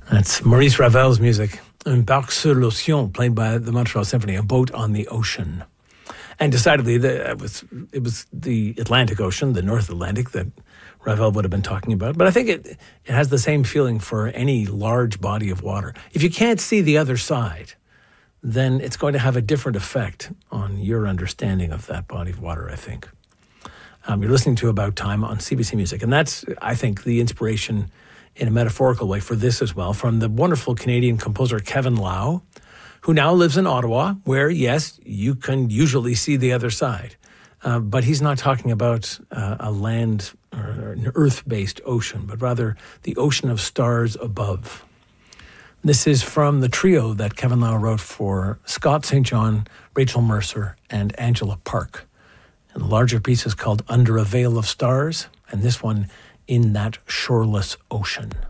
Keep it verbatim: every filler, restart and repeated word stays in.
That's Maurice Ravel's music. Un barque sur l'océan, played by the Montreal Symphony, a boat on the ocean. And decidedly, the, it, was, it was the Atlantic Ocean, the North Atlantic, that Ravel would have been talking about. But I think it, it has the same feeling for any large body of water. If you can't see the other side, then it's going to have a different effect on your understanding of that body of water, I think. Um, you're listening to About Time on C B C Music. And that's, I think, the inspiration in a metaphorical way for this as well, from the wonderful Canadian composer Kevin Lau, who now lives in Ottawa, where, yes, you can usually see the other side. Uh, but he's not talking about uh, a land or an earth-based ocean, but rather the ocean of stars above. This is from the trio that Kevin Lau wrote for Scott Saint John, Rachel Mercer, and Angela Park. And the larger piece is called Under a Veil of Stars, and this one, In That Shoreless Ocean.